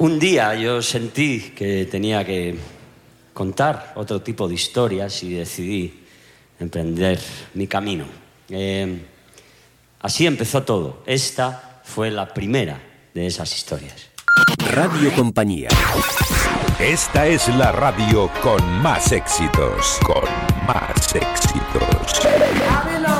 Un día yo sentí que tenía que contar otro tipo de historias y decidí emprender mi camino. Así empezó todo. Esta fue la primera de esas historias. Radio Compañía. Esta es la radio con más éxitos. Con más éxitos.